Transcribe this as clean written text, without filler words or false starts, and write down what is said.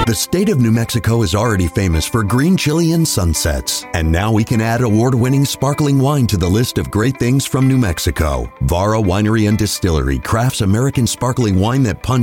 The state of New Mexico is already famous for green chili and sunsets. And now we can add award-winning sparkling wine to the list of great things from New Mexico. Vara Winery and Distillery crafts American sparkling wine that